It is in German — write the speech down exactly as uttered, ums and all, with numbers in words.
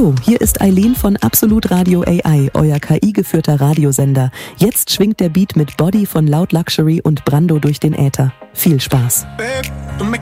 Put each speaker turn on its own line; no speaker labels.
Hallo, hier ist Eileen von Absolut Radio A I, euer K I-geführter Radiosender. Jetzt schwingt der Beat mit Body von Loud Luxury und Brando durch den Äther. Viel Spaß.
Babe, tú me